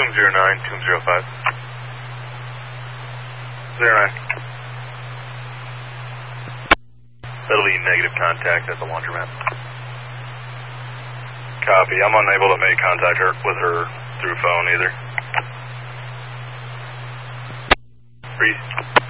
Tomb 09, Tomb 05. 09. That'll be negative contact at the laundromat. Copy. I'm unable to make contact with her through phone either. Freeze.